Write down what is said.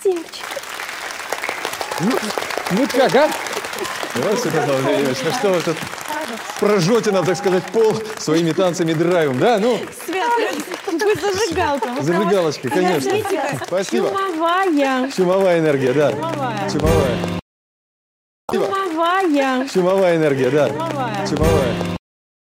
Максимчик. Ну как, а? Здравствуйте, Павел Владимирович. Ну что вы тут прожжете нам, так сказать, пол своими танцами и драйвом, да? Ну, Свет, вы зажигалка. зажигалочки, конечно. Спасибо. Чумовая. Чумовая энергия, да. Чумовая. Чумовая. Чумовая. Чумовая энергия, да. Чумовая. Чумовая.